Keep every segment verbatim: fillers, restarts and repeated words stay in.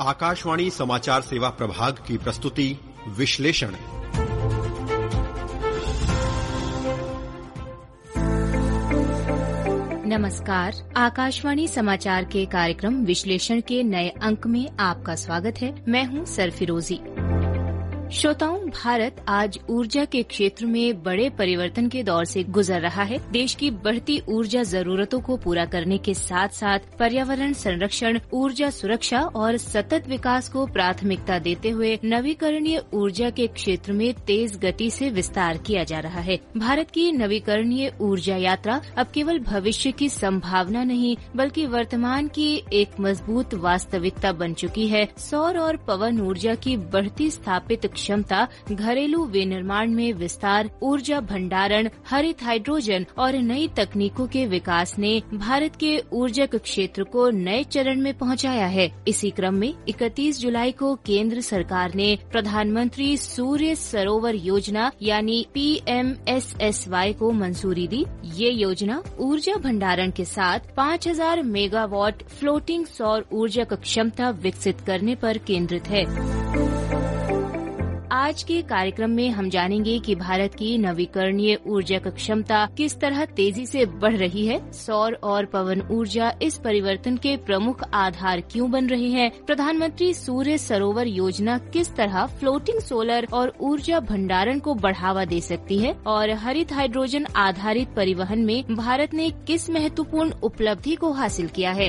आकाशवाणी समाचार सेवा प्रभाग की प्रस्तुति विश्लेषण। नमस्कार, आकाशवाणी समाचार के कार्यक्रम विश्लेषण के नए अंक में आपका स्वागत है। मैं हूं सरफिरोजी। श्रोताओं, भारत आज ऊर्जा के क्षेत्र में बड़े परिवर्तन के दौर से गुजर रहा है। देश की बढ़ती ऊर्जा जरूरतों को पूरा करने के साथ साथ पर्यावरण संरक्षण, ऊर्जा सुरक्षा और सतत विकास को प्राथमिकता देते हुए नवीकरणीय ऊर्जा के क्षेत्र में तेज गति से विस्तार किया जा रहा है। भारत की नवीकरणीय ऊर्जा यात्रा अब केवल भविष्य की संभावना नहीं, बल्कि वर्तमान की एक मजबूत वास्तविकता बन चुकी है। सौर और पवन ऊर्जा की बढ़ती स्थापित क्षमता, घरेलू विनिर्माण में विस्तार, ऊर्जा भंडारण, हरित हाइड्रोजन और नई तकनीकों के विकास ने भारत के ऊर्जा क्षेत्र को नए चरण में पहुंचाया है। इसी क्रम में इकतीस जुलाई को केंद्र सरकार ने प्रधानमंत्री सूर्य सरोवर योजना यानी P M S S Y को मंजूरी दी। ये योजना ऊर्जा भंडारण के साथ पाँच हज़ार मेगावाट फ्लोटिंग सौर ऊर्जा क्षमता विकसित करने पर केंद्रित है। आज के कार्यक्रम में हम जानेंगे कि भारत की नवीकरणीय ऊर्जा क्षमता किस तरह तेजी से बढ़ रही है, सौर और पवन ऊर्जा इस परिवर्तन के प्रमुख आधार क्यों बन रहे हैं, प्रधानमंत्री सूर्य सरोवर योजना किस तरह फ्लोटिंग सोलर और ऊर्जा भंडारण को बढ़ावा दे सकती है और हरित हाइड्रोजन आधारित परिवहन में भारत ने किस महत्वपूर्ण उपलब्धि को हासिल किया है।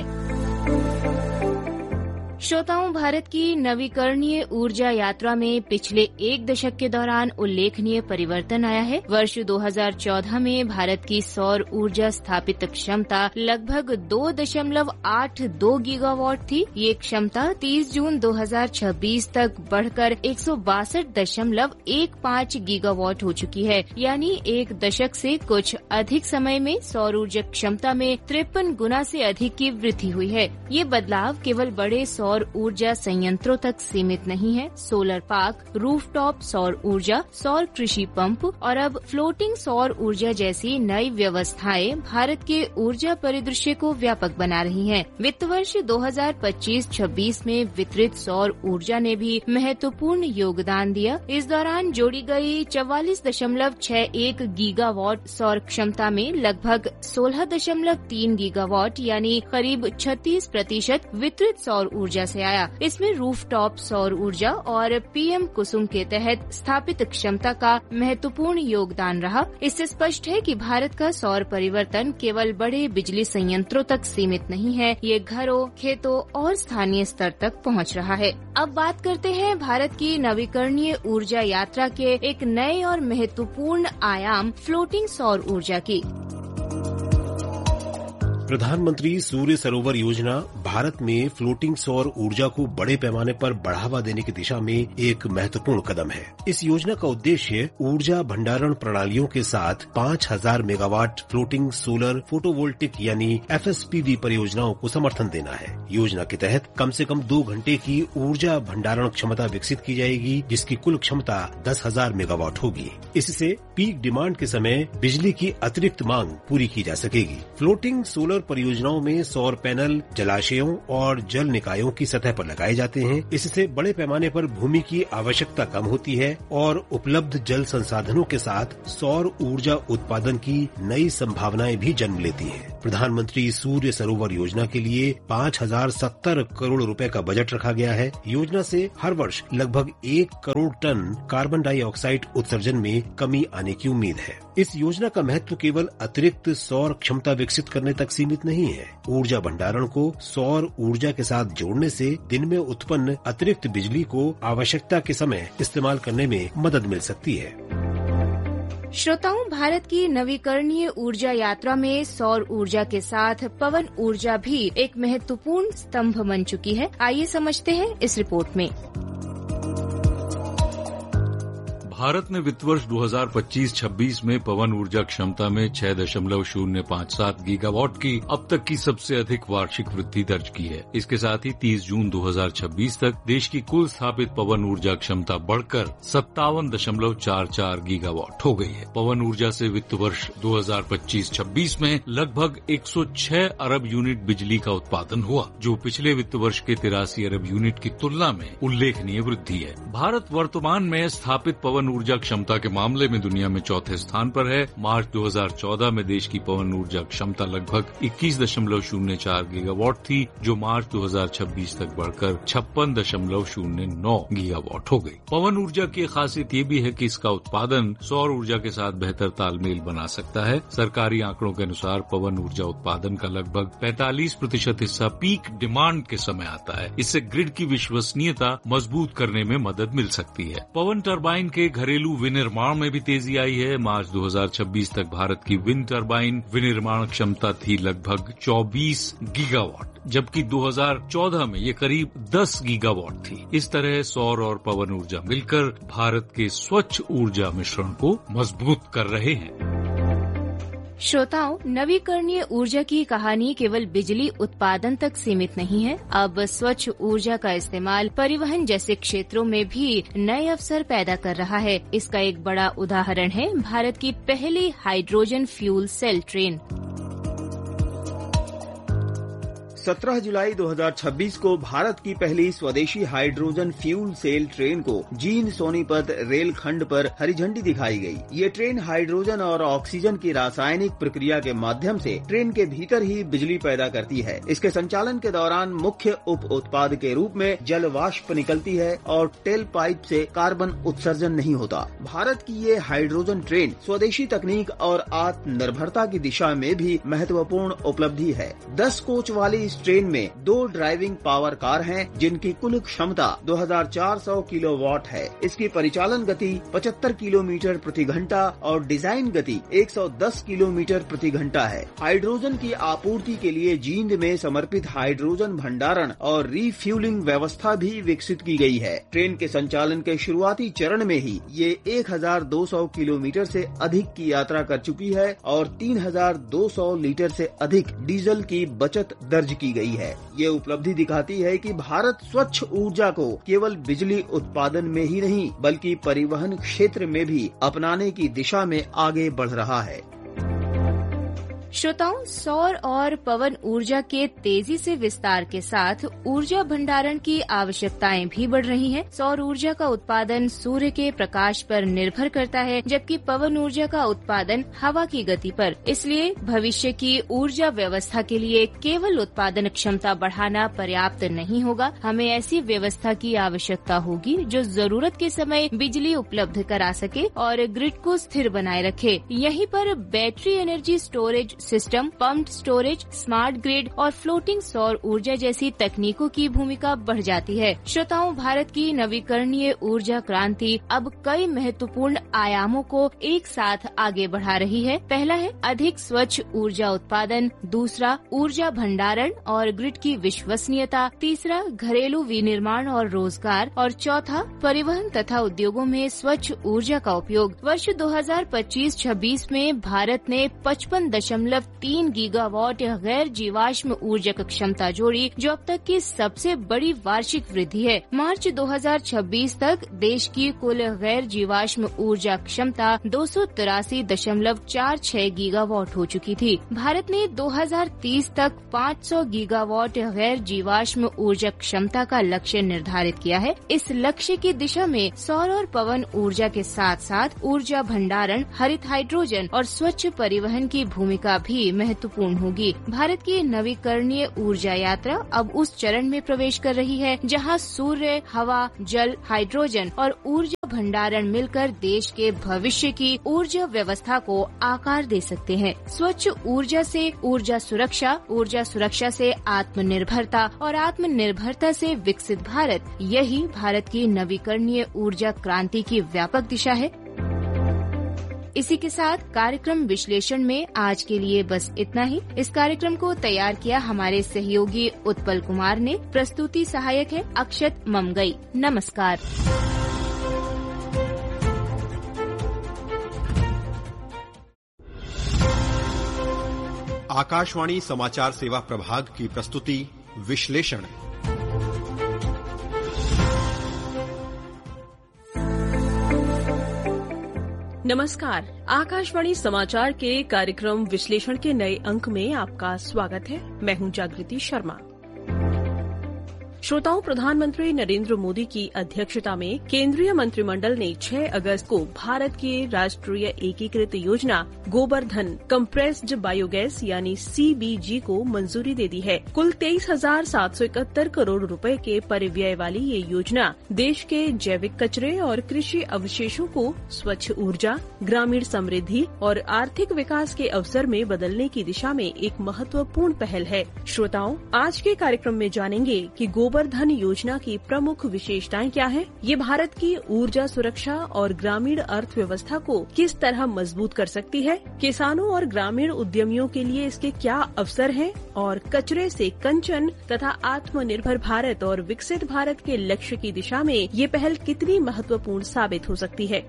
श्रोताओं, भारत की नवीकरणीय ऊर्जा यात्रा में पिछले एक दशक के दौरान उल्लेखनीय परिवर्तन आया है। वर्ष दो हज़ार चौदह में भारत की सौर ऊर्जा स्थापित क्षमता लगभग दो दशमलव आठ दो गीगावाट थी। ये क्षमता तीस जून दो हज़ार छब्बीस तक बढ़कर एक सौ बासठ दशमलव एक पाँच गीगावाट हो चुकी है। यानी एक दशक से कुछ अधिक समय में सौर ऊर्जा क्षमता में तिरपन गुना से अधिक की वृद्धि हुई है। ये बदलाव केवल बड़े सौर ऊर्जा संयंत्रों तक सीमित नहीं है। सोलर पार्क, रूफटॉप सौर ऊर्जा, सौर कृषि पंप और अब फ्लोटिंग सौर ऊर्जा जैसी नई व्यवस्थाएं भारत के ऊर्जा परिदृश्य को व्यापक बना रही हैं। वित्त वर्ष दो हज़ार पच्चीस छब्बीस में वितरित सौर ऊर्जा ने भी महत्वपूर्ण योगदान दिया। इस दौरान जोड़ी गई चौवालीस दशमलव छह एक गीगावाट सौर क्षमता में लगभग सोलह दशमलव तीन गीगावाट यानी करीब छत्तीस प्रतिशत वितरित सौर ऊर्जा से आया। इसमें रूफटॉप सौर ऊर्जा और पीएम कुसुम के तहत स्थापित क्षमता का महत्वपूर्ण योगदान रहा। इससे स्पष्ट है कि भारत का सौर परिवर्तन केवल बड़े बिजली संयंत्रों तक सीमित नहीं है, ये घरों, खेतों और स्थानीय स्तर तक पहुंच रहा है। अब बात करते हैं भारत की नवीकरणीय ऊर्जा यात्रा के एक नए और महत्वपूर्ण आयाम फ्लोटिंग सौर ऊर्जा की। प्रधानमंत्री सूर्य सरोवर योजना भारत में फ्लोटिंग सौर ऊर्जा को बड़े पैमाने पर बढ़ावा देने की दिशा में एक महत्वपूर्ण कदम है। इस योजना का उद्देश्य ऊर्जा भंडारण प्रणालियों के साथ पाँच हज़ार मेगावाट फ्लोटिंग सोलर फोटोवोल्टिक यानी एफ एस पी वी परियोजनाओं को समर्थन देना है। योजना के तहत कम से कम दो घंटे की ऊर्जा भंडारण क्षमता विकसित की जाएगी, जिसकी कुल क्षमता दस हज़ार मेगावाट होगी। इससे पीक डिमांड के समय बिजली की अतिरिक्त मांग पूरी की जा सकेगी। फ्लोटिंग सोलर परियोजनाओं में सौर पैनल जलाशयों और जल निकायों की सतह पर लगाए जाते हैं। इससे बड़े पैमाने पर भूमि की आवश्यकता कम होती है और उपलब्ध जल संसाधनों के साथ सौर ऊर्जा उत्पादन की नई संभावनाएं भी जन्म लेती हैं। प्रधानमंत्री सूर्य सरोवर योजना के लिए पाँच हजार सत्तर करोड़ रुपए का बजट रखा गया है। योजना से हर वर्ष लगभग एक करोड़ टन कार्बन डाइऑक्साइड उत्सर्जन में कमी आने की उम्मीद है। इस योजना का महत्व केवल अतिरिक्त सौर क्षमता विकसित करने तक सीमित नहीं है। ऊर्जा भंडारण को सौर ऊर्जा के साथ जोड़ने से दिन में उत्पन्न अतिरिक्त बिजली को आवश्यकता के समय इस्तेमाल करने में मदद मिल सकती है। श्रोताओं, भारत की नवीकरणीय ऊर्जा यात्रा में सौर ऊर्जा के साथ पवन ऊर्जा भी एक महत्वपूर्ण स्तंभ बन चुकी है। आइए समझते हैं इस रिपोर्ट में। भारत ने वित्त वर्ष दो हज़ार पच्चीस छब्बीस में पवन ऊर्जा क्षमता में छह दशमलव शून्य पाँच सात गीगावाट की अब तक की सबसे अधिक वार्षिक वृद्धि दर्ज की है। इसके साथ ही तीस जून दो हज़ार छब्बीस तक देश की कुल स्थापित पवन ऊर्जा क्षमता बढ़कर सत्तावन दशमलव चार चार गीगावाट हो गई है। पवन ऊर्जा से वित्त वर्ष दो हज़ार पच्चीस छब्बीस में लगभग एक सौ छह अरब यूनिट बिजली का उत्पादन हुआ, जो पिछले वित्त वर्ष के तिरासी अरब यूनिट की तुलना में उल्लेखनीय वृद्धि है। भारत वर्तमान में स्थापित पवन ऊर्जा क्षमता के मामले में दुनिया में चौथे स्थान पर है। मार्च दो हज़ार चौदह में देश की पवन ऊर्जा क्षमता लगभग इक्कीस दशमलव शून्य चार गीगावाट थी, जो मार्च दो हज़ार छब्बीस तक बढ़कर छप्पन दशमलव शून्य नौ गीगावाट हो गई। पवन ऊर्जा की खासियत ये भी है कि इसका उत्पादन सौर ऊर्जा के साथ बेहतर तालमेल बना सकता है। सरकारी आंकड़ों के अनुसार पवन ऊर्जा उत्पादन का लगभग पैंतालीस प्रतिशत हिस्सा पीक डिमांड के समय आता है। इससे ग्रिड की विश्वसनीयता मजबूत करने में मदद मिल सकती है। पवन टरबाइन के घरेलू विनिर्माण में भी तेजी आई है। मार्च दो हज़ार छब्बीस तक भारत की विंड टरबाइन विनिर्माण क्षमता थी लगभग चौबीस गीगावाट, जबकि दो हज़ार चौदह में ये करीब दस गीगावाट थी। इस तरह सौर और पवन ऊर्जा मिलकर भारत के स्वच्छ ऊर्जा मिश्रण को मजबूत कर रहे हैं। श्रोताओं, नवीकरणीय ऊर्जा की कहानी केवल बिजली उत्पादन तक सीमित नहीं है। अब स्वच्छ ऊर्जा का इस्तेमाल परिवहन जैसे क्षेत्रों में भी नए अवसर पैदा कर रहा है। इसका एक बड़ा उदाहरण है भारत की पहली हाइड्रोजन फ्यूल सेल ट्रेन। सत्रह जुलाई दो हज़ार छब्बीस को भारत की पहली स्वदेशी हाइड्रोजन फ्यूल सेल ट्रेन को जींद सोनीपत रेल खंड पर हरी झंडी दिखाई गई। ये ट्रेन हाइड्रोजन और ऑक्सीजन की रासायनिक प्रक्रिया के माध्यम से ट्रेन के भीतर ही बिजली पैदा करती है। इसके संचालन के दौरान मुख्य उप उत्पाद के रूप में जल वाष्प निकलती है और टेल पाइप से कार्बन उत्सर्जन नहीं होता। भारत की ये हाइड्रोजन ट्रेन स्वदेशी तकनीक और आत्मनिर्भरता की दिशा में भी महत्वपूर्ण उपलब्धि है। दस कोच वाली ट्रेन में दो ड्राइविंग पावर कार हैं, जिनकी कुल क्षमता दो हज़ार चार सौ किलोवाट है। इसकी परिचालन गति पचहत्तर किलोमीटर प्रति घंटा और डिजाइन गति एक सौ दस किलोमीटर प्रति घंटा है। हाइड्रोजन की आपूर्ति के लिए जींद में समर्पित हाइड्रोजन भंडारण और रिफ्यूलिंग व्यवस्था भी विकसित की गई है। ट्रेन के संचालन के शुरुआती चरण में ही ये एक हज़ार दो सौ किलोमीटर से अधिक की यात्रा कर चुकी है और तीन हज़ार दो सौ लीटर से अधिक डीजल की बचत दर्ज की गई है। ये उपलब्धि दिखाती है कि भारत स्वच्छ ऊर्जा को केवल बिजली उत्पादन में ही नहीं बल्कि परिवहन क्षेत्र में भी अपनाने की दिशा में आगे बढ़ रहा है। श्रोताओं, सौर और पवन ऊर्जा के तेजी से विस्तार के साथ ऊर्जा भंडारण की आवश्यकताएं भी बढ़ रही हैं। सौर ऊर्जा का उत्पादन सूर्य के प्रकाश पर निर्भर करता है, जबकि पवन ऊर्जा का उत्पादन हवा की गति पर। इसलिए भविष्य की ऊर्जा व्यवस्था के लिए केवल उत्पादन क्षमता बढ़ाना पर्याप्त नहीं होगा। हमें ऐसी व्यवस्था की आवश्यकता होगी जो जरूरत के समय बिजली उपलब्ध करा सके और ग्रिड को स्थिर बनाए रखे। यहीं पर battery energy storage system, pumped storage, smart grid और फ्लोटिंग सौर ऊर्जा जैसी तकनीकों की भूमिका बढ़ जाती है। श्रोताओं, भारत की नवीकरणीय ऊर्जा क्रांति अब कई महत्वपूर्ण आयामों को एक साथ आगे बढ़ा रही है। पहला है अधिक स्वच्छ ऊर्जा उत्पादन, दूसरा ऊर्जा भंडारण और ग्रिड की विश्वसनीयता, तीसरा घरेलू विनिर्माण और रोजगार और चौथा परिवहन तथा उद्योगों में स्वच्छ ऊर्जा का उपयोग। वर्ष दो हज़ार पच्चीस छब्बीस में भारत ने पचपन दशमलव तीन गीगावाट गैर जीवाश्म ऊर्जा की क्षमता जोड़ी, जो अब तक की सबसे बड़ी वार्षिक वृद्धि है। मार्च दो हज़ार छब्बीस तक देश की कुल गैर जीवाश्म ऊर्जा क्षमता दो सौ तिरासी दशमलव चार छह गीगावाट हो चुकी थी। भारत ने दो हज़ार तीस तक पाँच सौ गीगावाट गैर जीवाश्म ऊर्जा क्षमता का लक्ष्य निर्धारित किया है। इस लक्ष्य की दिशा में सौर और पवन ऊर्जा के साथ साथ ऊर्जा भंडारण, हरित हाइड्रोजन और स्वच्छ परिवहन की भूमिका भी महत्वपूर्ण होगी। भारत की नवीकरणीय ऊर्जा यात्रा अब उस चरण में प्रवेश कर रही है जहां सूर्य, हवा, जल, हाइड्रोजन और ऊर्जा भंडारण मिलकर देश के भविष्य की ऊर्जा व्यवस्था को आकार दे सकते हैं। स्वच्छ ऊर्जा से ऊर्जा सुरक्षा, ऊर्जा सुरक्षा से आत्मनिर्भरता और आत्मनिर्भरता से विकसित भारत, यही भारत की नवीकरणीय ऊर्जा क्रांति की व्यापक दिशा है। इसी के साथ कार्यक्रम विश्लेषण में आज के लिए बस इतना ही। इस कार्यक्रम को तैयार किया हमारे सहयोगी उत्पल कुमार ने। प्रस्तुति सहायक है अक्षत ममगई। नमस्कार। आकाशवाणी समाचार सेवा प्रभाग की प्रस्तुति विश्लेषण। नमस्कार, आकाशवाणी समाचार के कार्यक्रम विश्लेषण के नए अंक में आपका स्वागत है। मैं हूं जागृति शर्मा। श्रोताओं, प्रधानमंत्री नरेंद्र मोदी की अध्यक्षता में केंद्रीय मंत्रिमंडल ने छह अगस्त को भारत की राष्ट्रीय एकीकृत योजना गोबरधन कंप्रेस्ड बायोगैस यानी सीबीजी को मंजूरी दे दी है। कुल तेईस हजार सात सौ इकहत्तर करोड़ रुपए के परिव्यय वाली ये योजना देश के जैविक कचरे और कृषि अवशेषों को स्वच्छ ऊर्जा, ग्रामीण समृद्धि और आर्थिक विकास के अवसर में बदलने की दिशा में एक महत्वपूर्ण पहल है। श्रोताओं, आज के कार्यक्रम में जानेंगे कि गोबरधन योजना की प्रमुख विशेषताएं क्या हैं? ये भारत की ऊर्जा सुरक्षा और ग्रामीण अर्थव्यवस्था को किस तरह मजबूत कर सकती है? किसानों और ग्रामीण उद्यमियों के लिए इसके क्या अवसर हैं? और कचरे से कंचन तथा आत्मनिर्भर भारत और विकसित भारत के लक्ष्य की दिशा में ये पहल कितनी महत्वपूर्ण साबित हो सकती है?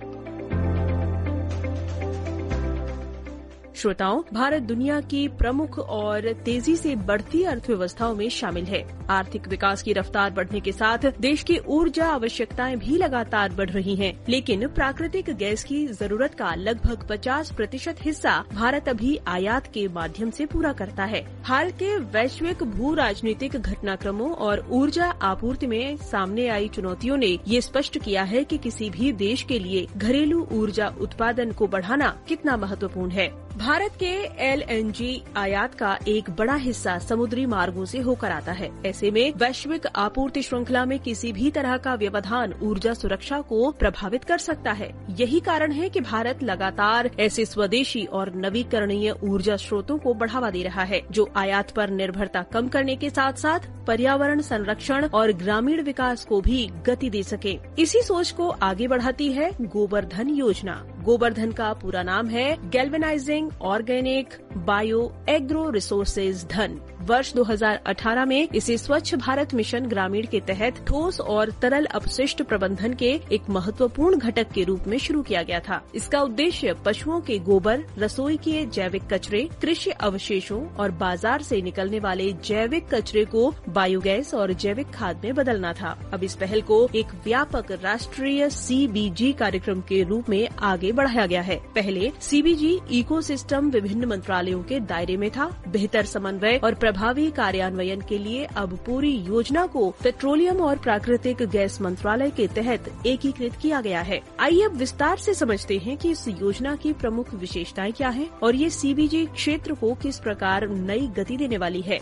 श्रोताओं, भारत दुनिया की प्रमुख और तेजी से बढ़ती अर्थव्यवस्थाओं में शामिल है। आर्थिक विकास की रफ्तार बढ़ने के साथ देश की ऊर्जा आवश्यकताएं भी लगातार बढ़ रही हैं, लेकिन प्राकृतिक गैस की जरूरत का लगभग पचास प्रतिशत हिस्सा भारत अभी आयात के माध्यम से पूरा करता है। हाल के वैश्विक भू राजनीतिक घटनाक्रमों और ऊर्जा आपूर्ति में सामने आई चुनौतियों ने ये स्पष्ट किया है कि किसी भी देश के लिए घरेलू ऊर्जा उत्पादन को बढ़ाना कितना महत्वपूर्ण है। भारत के एलएनजी आयात का एक बड़ा हिस्सा समुद्री मार्गों से होकर आता है। ऐसे में वैश्विक आपूर्ति श्रृंखला में किसी भी तरह का व्यवधान ऊर्जा सुरक्षा को प्रभावित कर सकता है। यही कारण है कि भारत लगातार ऐसे स्वदेशी और नवीकरणीय ऊर्जा स्रोतों को बढ़ावा दे रहा है, जो आयात पर निर्भरता कम करने के साथ साथ पर्यावरण संरक्षण और ग्रामीण विकास को भी गति दे सके। इसी सोच को आगे बढ़ाती है गोबरधन योजना। गोबरधन का पूरा नाम है galvanising organic bio agro resources धन। वर्ष दो हज़ार अठारह में इसे स्वच्छ भारत मिशन ग्रामीण के तहत ठोस और तरल अपशिष्ट प्रबंधन के एक महत्वपूर्ण घटक के रूप में शुरू किया गया था। इसका उद्देश्य पशुओं के गोबर, रसोई के जैविक कचरे, कृषि अवशेषों और बाजार से निकलने वाले जैविक कचरे को बायोगैस और जैविक खाद में बदलना था। अब इस पहल को एक व्यापक राष्ट्रीय सीबीजी कार्यक्रम के रूप में आगे बढ़ाया गया है। पहले सीबीजी इकोसिस्टम विभिन्न मंत्रालयों के दायरे में था। बेहतर समन्वय और प्रभावी कार्यान्वयन के लिए अब पूरी योजना को पेट्रोलियम और प्राकृतिक गैस मंत्रालय के तहत एकीकृत किया गया है। आइए अब विस्तार से समझते हैं कि इस योजना की प्रमुख विशेषताएं क्या हैं और ये सीबीजी क्षेत्र को किस प्रकार नई गति देने वाली है।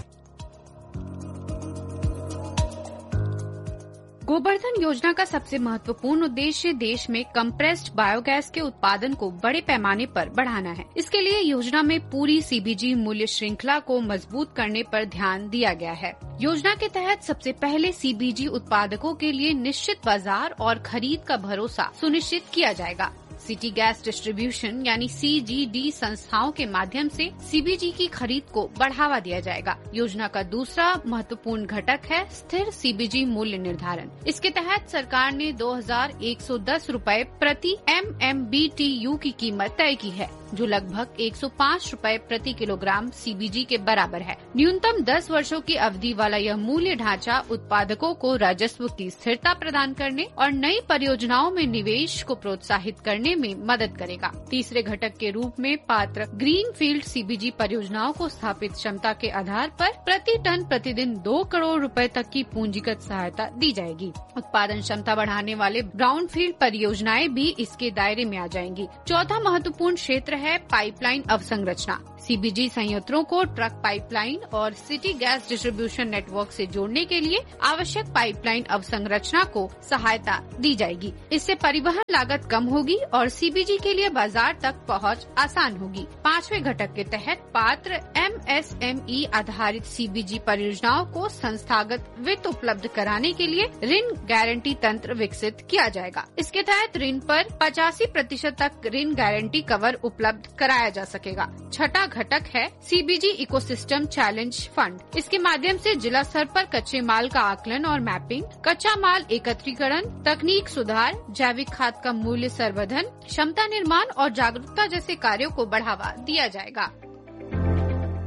गोबरधन योजना का सबसे महत्वपूर्ण उद्देश्य देश में कंप्रेस्ड बायोगैस के उत्पादन को बड़े पैमाने पर बढ़ाना है। इसके लिए योजना में पूरी सीबीजी मूल्य श्रृंखला को मजबूत करने पर ध्यान दिया गया है। योजना के तहत सबसे पहले सीबीजी उत्पादकों के लिए निश्चित बाजार और खरीद का भरोसा सुनिश्चित किया जाएगा। सिटी गैस डिस्ट्रीब्यूशन यानी सीजीडी संस्थाओं के माध्यम से सीबीजी की खरीद को बढ़ावा दिया जाएगा। योजना का दूसरा महत्वपूर्ण घटक है स्थिर सीबीजी मूल्य निर्धारण। इसके तहत सरकार ने दो हजार एक सौ दस रुपए प्रति एमएमबीटीयू की कीमत तय की है, जो लगभग एक सौ पाँच रुपए प्रति किलोग्राम सीबीजी के बराबर है। न्यूनतम दस वर्षों की अवधि वाला यह मूल्य ढांचा उत्पादकों को राजस्व की स्थिरता प्रदान करने और नई परियोजनाओं में निवेश को प्रोत्साहित करने में मदद करेगा। तीसरे घटक के रूप में पात्र ग्रीन फील्ड सीबीजी परियोजनाओं को स्थापित क्षमता के आधार पर प्रति टन प्रतिदिन दो करोड़ रुपए तक की पूंजीगत सहायता दी जाएगी। उत्पादन क्षमता बढ़ाने वाले ब्राउन फील्ड परियोजनाएं भी इसके दायरे में आ जाएंगी। चौथा महत्वपूर्ण क्षेत्र है पाइपलाइन अवसंरचना। सीबीजी संयंत्रों को ट्रक पाइपलाइन और सिटी गैस डिस्ट्रीब्यूशन नेटवर्क से जोड़ने के लिए आवश्यक पाइपलाइन अवसंरचना को सहायता दी जाएगी। इससे परिवहन लागत कम होगी और सीबीजी के लिए बाजार तक पहुंच आसान होगी। पांचवें घटक के तहत पात्र एमएसएमई आधारित सीबीजी परियोजनाओं को संस्थागत वित्त उपलब्ध कराने के लिए ऋण गारंटी तंत्र विकसित किया जाएगा। इसके तहत ऋण पर पचासी प्रतिशत तक ऋण गारंटी कवर उपलब्ध कराया जा सकेगा। छठा घटक है सीबीजी इकोसिस्टम चैलेंज फंड। इसके माध्यम से जिला स्तर पर कच्चे माल का आकलन और मैपिंग, कच्चा माल एकत्रीकरण, तकनीक सुधार, जैविक खाद का मूल्य संवर्धन, क्षमता निर्माण और जागरूकता जैसे कार्यों को बढ़ावा दिया जाएगा।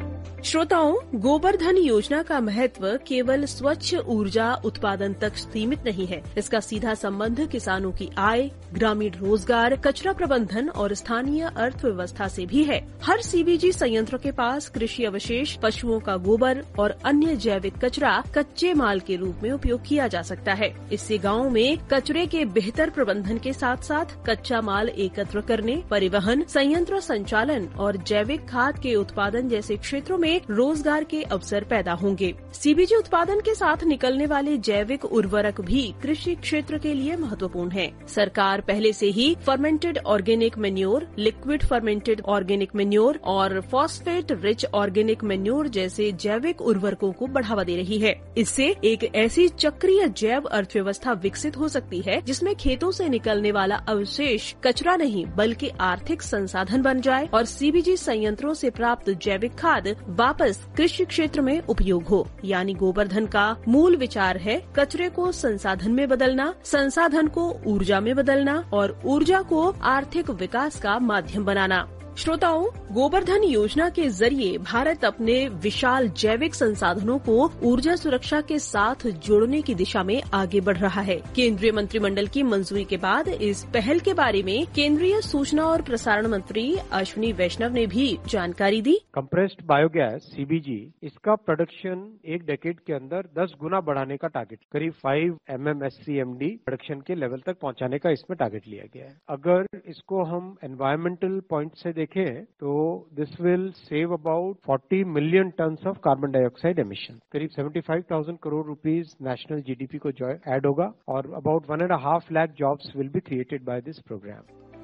श्रोताओं, गोबर्धन योजना का महत्व केवल स्वच्छ ऊर्जा उत्पादन तक सीमित नहीं है। इसका सीधा संबंध किसानों की आय, ग्रामीण रोजगार, कचरा प्रबंधन और स्थानीय अर्थव्यवस्था से भी है। हर सीबीजी संयंत्र के पास कृषि अवशेष, पशुओं का गोबर और अन्य जैविक कचरा कच्चे माल के रूप में उपयोग किया जा सकता है। इससे गाँव में कचरे के बेहतर प्रबंधन के साथ साथ कच्चा माल एकत्र करने, परिवहन, संयंत्र संचालन और जैविक खाद के उत्पादन जैसे क्षेत्रों में रोजगार के अवसर पैदा होंगे। सीबीजी उत्पादन के साथ निकलने वाले जैविक उर्वरक भी कृषि क्षेत्र के लिए महत्वपूर्ण है। सरकार पहले से ही fermented organic manure, liquid fermented organic manure और फॉस्फेट रिच ऑर्गेनिक मैन्योर जैसे जैविक उर्वरकों को बढ़ावा दे रही है। इससे एक ऐसी चक्रीय जैव अर्थव्यवस्था विकसित हो सकती है जिसमें खेतों से निकलने वाला अवशेष कचरा नहीं बल्कि आर्थिक संसाधन बन जाए और सीबीजी संयंत्रों से प्राप्त जैविक खाद वापस कृषि क्षेत्र में उपयोग हो। यानी गोबर्धन का मूल विचार है कचरे को संसाधन में बदलना, संसाधन को ऊर्जा में बदलना और ऊर्जा को आर्थिक विकास का माध्यम बनाना। श्रोताओं, गोबर्धन योजना के जरिए भारत अपने विशाल जैविक संसाधनों को ऊर्जा सुरक्षा के साथ जोड़ने की दिशा में आगे बढ़ रहा है। केंद्रीय मंत्रिमंडल की मंजूरी के बाद इस पहल के बारे में केंद्रीय सूचना और प्रसारण मंत्री अश्विनी वैष्णव ने भी जानकारी दी। कंप्रेस्ड बायोगैस सीबीजी, इसका प्रोडक्शन एक डेकेड के अंदर दस गुना बढ़ाने का टारगेट, करीब पाँच M M S C M D production के लेवल तक पहुंचाने का इसमें टारगेट लिया गया है। अगर इसको हम एनवायरमेंटल पॉइंट से देखें तो दिस विल सेव अबाउट चालीस million tons of carbon dioxide emission, करीब पचहत्तर हज़ार करोड़ रुपीस नेशनल जीडीपी को ऐड होगा और about one and half lakh jobs will be created by this programme.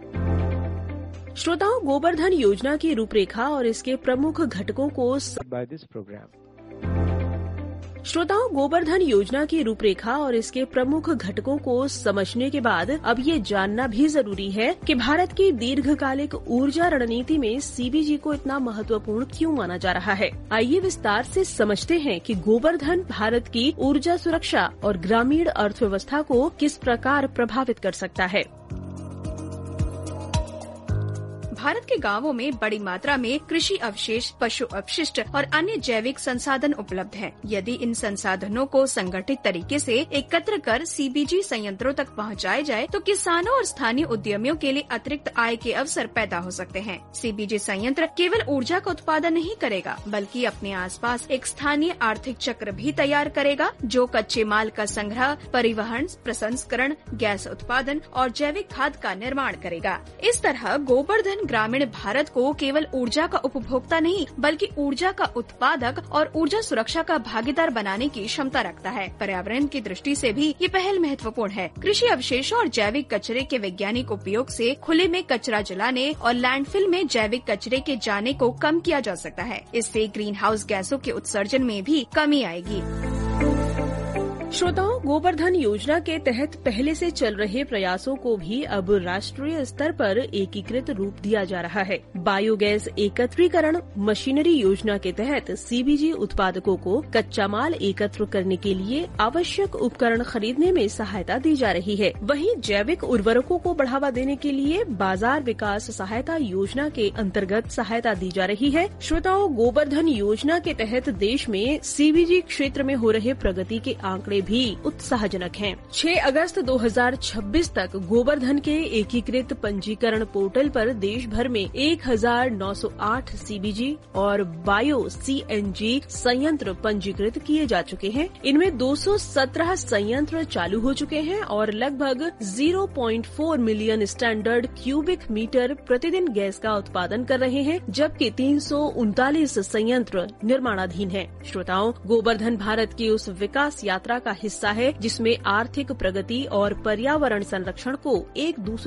श्रोताओं, गोबर्धन योजना की रूपरेखा और इसके प्रमुख घटकों को बाय दिस प्रोग्राम श्रोताओं गोबर्धन योजना की रूपरेखा और इसके प्रमुख घटकों को समझने के बाद अब ये जानना भी जरूरी है कि भारत की दीर्घकालिक ऊर्जा रणनीति में सीबीजी को इतना महत्वपूर्ण क्यों माना जा रहा है। आइए विस्तार से समझते हैं कि गोबर्धन भारत की ऊर्जा सुरक्षा और ग्रामीण अर्थव्यवस्था को किस प्रकार प्रभावित कर सकता है। भारत के गांवों में बड़ी मात्रा में कृषि अवशेष, पशु अपशिष्ट और अन्य जैविक संसाधन उपलब्ध हैं। यदि इन संसाधनों को संगठित तरीके से एकत्र कर सीबीजी संयंत्रों तक पहुंचाए जाए तो किसानों और स्थानीय उद्यमियों के लिए अतिरिक्त आय के अवसर पैदा हो सकते हैं। सीबीजी संयंत्र केवल ऊर्जा का उत्पादन नहीं करेगा बल्कि अपने आसपास एक स्थानीय आर्थिक चक्र भी तैयार करेगा जो कच्चे माल का संग्रह, परिवहन, प्रसंस्करण, गैस उत्पादन और जैविक खाद का निर्माण करेगा। इस तरह गोबर्धन ग्रामीण भारत को केवल ऊर्जा का उपभोक्ता नहीं बल्कि ऊर्जा का उत्पादक और ऊर्जा सुरक्षा का भागीदार बनाने की क्षमता रखता है। पर्यावरण की दृष्टि से भी ये पहल महत्वपूर्ण है। कृषि अवशेषों और जैविक कचरे के वैज्ञानिक उपयोग से खुले में कचरा जलाने और लैंडफिल में जैविक कचरे के जाने को कम किया जा सकता है। इससे ग्रीन हाउस गैसों के उत्सर्जन में भी कमी आएगी। श्रोताओं, गोबर्धन योजना के तहत पहले से चल रहे प्रयासों को भी अब राष्ट्रीय स्तर पर एकीकृत रूप दिया जा रहा है। बायोगैस एकत्रीकरण मशीनरी योजना के तहत सीबीजी उत्पादकों को कच्चा माल एकत्र करने के लिए आवश्यक उपकरण खरीदने में सहायता दी जा रही है। वहीं जैविक उर्वरकों को बढ़ावा देने के लिए बाजार विकास सहायता योजना के अंतर्गत सहायता दी जा रही है। श्रोताओं, गोबर्धन योजना के तहत देश में सीबीजी क्षेत्र में हो रहे प्रगति के आंकड़े भी उत्साहजनक हैं। छह अगस्त दो हज़ार छब्बीस तक गोबर्धन के एकीकृत पंजीकरण पोर्टल पर देश भर में एक हजार नौ सौ आठ सीबीजी और बायो सीएनजी संयंत्र पंजीकृत किए जा चुके हैं। इनमें दो सौ सत्रह संयंत्र चालू हो चुके हैं और लगभग ज़ीरो पॉइंट चार मिलियन स्टैंडर्ड क्यूबिक मीटर प्रतिदिन गैस का उत्पादन कर रहे हैं, जबकि तीन सौ उनतालीस संयंत्र निर्माणाधीन हैं। श्रोताओं, गोबर्धन भारत की उस विकास यात्रा का हिस्सा है जिसमें आर्थिक प्रगति और पर्यावरण संरक्षण को एक दूसरे